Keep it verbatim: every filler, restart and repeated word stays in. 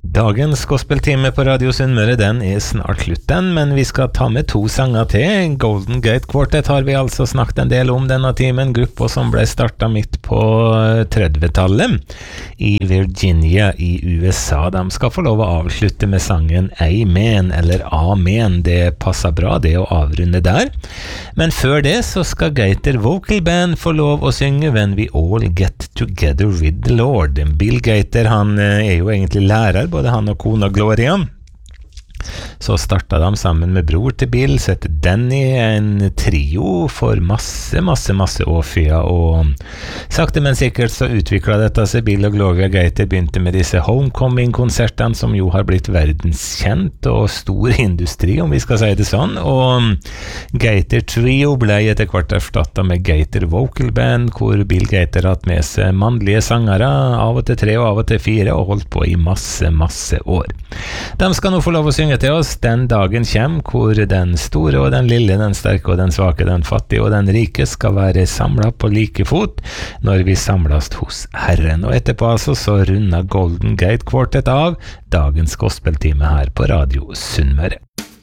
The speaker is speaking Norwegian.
Dagens gospeltime på Radio Sunnmøre, den er snart slutt den, men vi skal ta med to sanger til. Golden Gate Quartet har vi altså snakket en del om denne timen, gruppa som ble startet midt på trettitallet i Virginia i U S A. De skal få lov å avslutte med sangen Amen, eller Amen. Det passer bra det å avrunde der. Men før det så skal Gaiter Vocal Band få lov å synge When We All Get Together With The Lord. Bill Gaiter, han er jo egentlig lærer, både han og kona Gloria. Så startet de sammen med bror til Bill, så heter Danny, en trio for masse, masse, masse år siden, og sakte men sikkert så utviklet dette seg. Bill og Gloria Gaiter begynte med disse Homecoming-konsertene, som jo har blitt verdenskjent og stor industri, om vi skal si det sånn, og Gaiter Trio ble etter hvert erstattet med Gaiter Vocal Band, hvor Bill Gaiter hatt med seg mannlige sangere, av og til tre og av og til fire, og holdt på i masse, masse år. De skal nå få lov å synge til oss Den dagen kjem, hvor den store og den lille, den sterke og den svake, den fattige og den rike skal være samlet på like fot når vi samles hos Herren. Og etterpå altså så runder Golden Gate Quartet av dagens gospeltime her på Radio Sunnmøre.